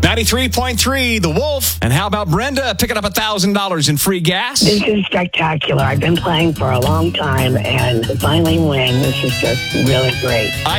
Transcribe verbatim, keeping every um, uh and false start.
ninety-three point three, The Wolf. And how about Brenda picking up one thousand dollars in free gas? This is spectacular. I've been playing for a long time, and to finally win, this is just really great.